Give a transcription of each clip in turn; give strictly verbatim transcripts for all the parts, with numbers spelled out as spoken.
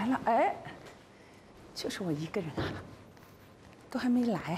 来了，哎，就是我一个人啊，都还没来。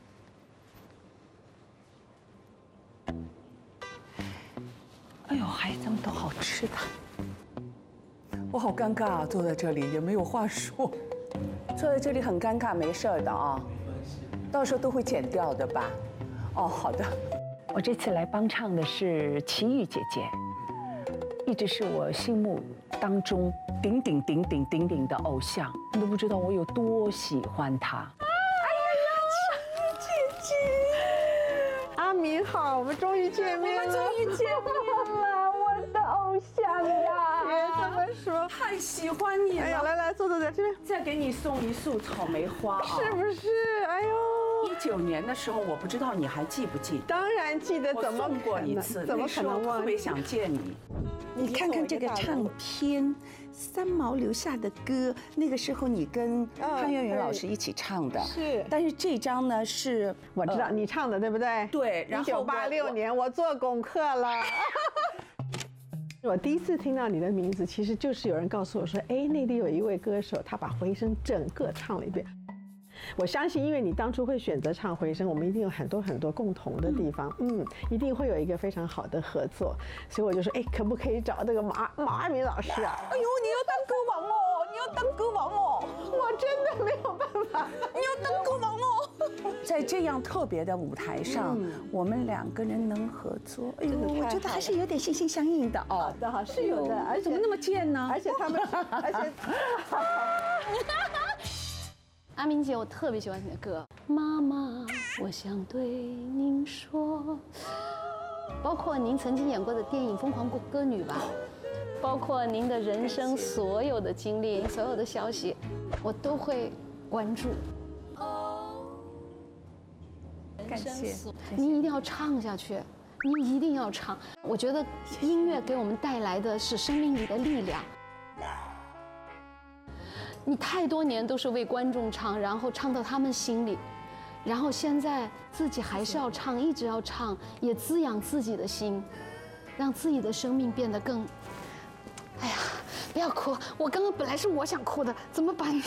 哎呦，还这么多好吃的，我好尴尬啊，坐在这里也没有话说，坐在这里很尴尬，没事的啊，到时候都会剪掉的吧？哦，好的。我这次来帮唱的是齐豫姐姐，一直是我心目当中顶顶顶顶顶顶的偶像，你都不知道我有多喜欢她。哎呀，齐豫姐姐， 阿明好，我们终于见面了， 我们终于见面了，我的偶像呀！ 别这么说， 太喜欢你了。 哎呀，来来，坐坐在这边， 再给你送一束草莓花啊！ 是不是？哎呦， 一九年的时候，我不知道你还记不记得？ 当然记得， 我怎么送过可能一次， 怎么可能那时候忘记？ 特别想见你。 你看看这个唱片，三毛留下的歌，那个时候你跟潘越云老师一起唱的。 是， 但是这张呢是我知道你唱的，对不对？ 对，然后一九八六年我做功课了。我第一次听到你的名字，其实就是有人告诉我说，哎，内地有一位歌手，他把回声整个唱了一遍。我相信，因为你当初会选择唱回声，我们一定有很多很多共同的地方，嗯，一定会有一个非常好的合作。所以我就说，哎，可不可以找这个马马爱民老师啊？ 哎呦，你要当歌王哦，你要当歌王哦， 我真的没有办法， 你要当歌王哦。 在这样特别的舞台上，我们两个人能合作，哎呦， 我觉得还是有点心心相印的哦。 好的哈，是有的，而且怎么那么贱呢？ 而且他们，而且。 阿明姐，我特别喜欢你的歌，妈妈，我想对您说，包括您曾经演过的电影《疯狂歌女》吧，包括您的人生所有的经历、所有的消息，我都会关注。 感谢， 你一定要唱下去，你一定要唱。我觉得音乐给我们带来的是生命里的力量。你太多年都是为观众唱，然后唱到他们心里，然后现在自己还是要唱，一直要唱，也滋养自己的心，让自己的生命变得更……哎呀，不要哭！我刚刚本来是我想哭的，怎么把你……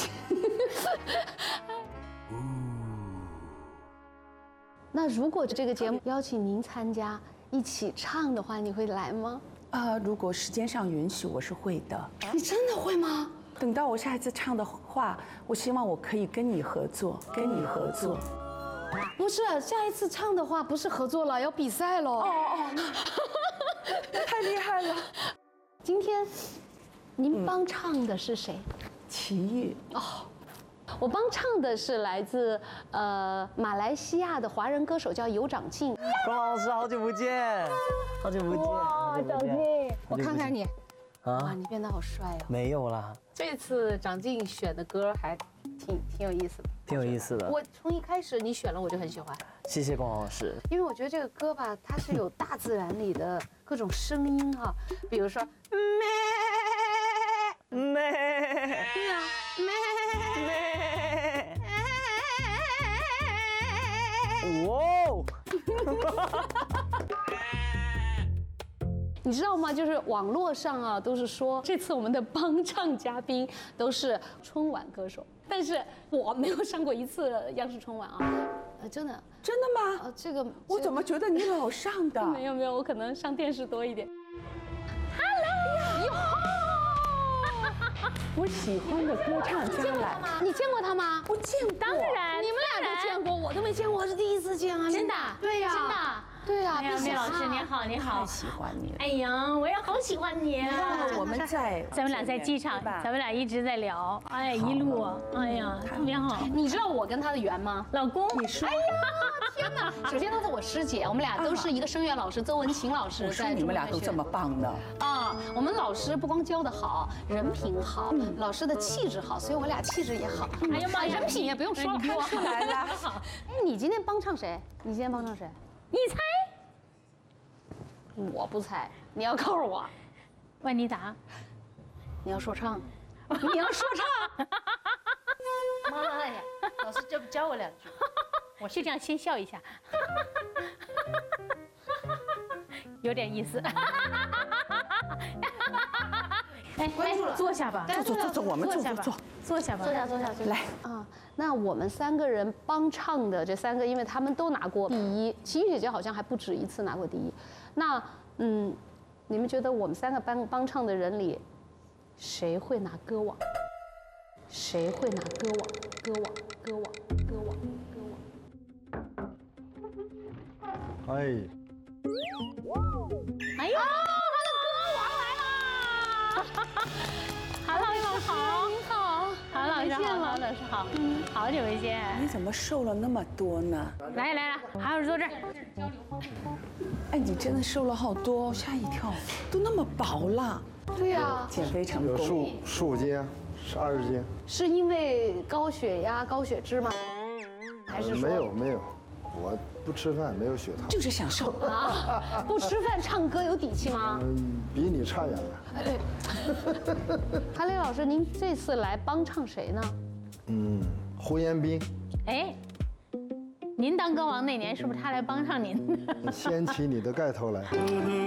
那如果这个节目邀请您参加一起唱的话，你会来吗？ 啊，如果时间上允许，我是会的。 你真的会吗？ 等到我下一次唱的话，我希望我可以跟你合作，跟你合作。 不是，下一次唱的话不是合作了，要比赛喽。 哦哦，太厉害了！ 今天您帮唱的是谁？ 齐豫哦，我帮唱的是来自呃马来西亚的华人歌手，叫尤长靖。 龚老师，好久不见，好久不见，好久不见。 我看看你，哇， 啊， 你变得好帅哦！ 没有啦， 这次长靖选的歌还挺挺有意思的， 挺有意思的。 我从一开始你选了我就很喜欢， 谢谢龚老师。 因为我觉得这个歌吧，它是有大自然里的各种声音哈，比如说咩咩， 对啊，咩。 哇哦！ 你知道吗？就是网络上啊，都是说这次我们的帮唱嘉宾都是春晚歌手，但是我没有上过一次央视春晚啊，呃，真的， 真的吗？ 呃，这个我怎么觉得你老上的？ 没有没有，我可能上电视多一点。 我喜欢的歌唱家来， 你见过他吗？ 我见过， 当然，你们俩都见过，我都没见过，是第一次见啊！ 真的？ 对呀， 真的。 对呀， 哎呀，梅老师你好，你好， 太喜欢你了。 哎呀，我也好喜欢你啊！ 我们在咱们俩在机场，咱们俩一直在聊，哎，一路，哎呀，特别好。 你知道我跟他的缘吗？ 老公， 你说， 哎呀，天哪！首先她是我师姐，我们俩都是一个声乐老师，邹文琴老师我说在。 你们俩都这么棒呢。 啊，我们老师不光教的好，人品好，老师的气质好，所以我俩气质也好。 哎呀妈呀， 人品也不用说了， 看出来了。哎，你今天帮唱谁？你今天帮唱谁？ 你猜？ 我不猜，你要告诉我， 万妮达， 你要说唱， 你要说唱。 妈呀，老师教不教我两句？ 我是这样先笑一下，有点意思。 哎，来坐下吧， 坐坐坐坐，我们坐坐坐， 坐下吧， 坐下坐下坐下。 来啊，那我们三个人帮唱的这三个，因为他们都拿过第一，奇遇姐姐好像还不止一次拿过第一。那嗯，你们觉得我们三个帮帮唱的人里，谁会拿歌王？谁会拿歌王？歌王？歌王？歌王？歌王？ 哎。 哎呦，他的歌王来啦！韩老师好， 您好， 韩老师好，韩老师好，嗯，好久没见。 你怎么瘦了那么多呢？ 来来来，韩老师坐这儿。 哎，你真的瘦了好多，吓一跳，都那么薄了。 对呀， 减肥成有功。 十五斤，是二十斤。 是因为高血压、高血脂吗？还是说没有没有，我不吃饭，没有血糖。 就是想瘦。 啊？不吃饭唱歌有底气吗？ 嗯，比你差远了。 韩磊老师，您这次来帮唱谁呢？ 嗯，胡彦斌。 哎，您当歌王那年是不是他来帮唱您？ 掀起你的盖头来。